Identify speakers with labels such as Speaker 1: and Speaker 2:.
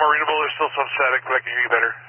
Speaker 1: more readable. There's still some static, but I can hear you better.